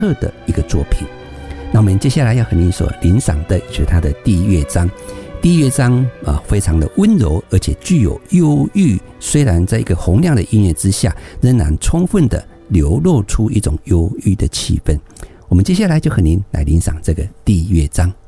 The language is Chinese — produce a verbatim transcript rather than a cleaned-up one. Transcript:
特的一个作品。那我们接下来要和您所欣赏的就是它的第一乐章。第一乐章啊，非常的温柔，而且具有忧郁，虽然在一个洪亮的音乐之下，仍然充分的流露出一种忧郁的气氛。我们接下来就和您来欣赏这个第一乐章。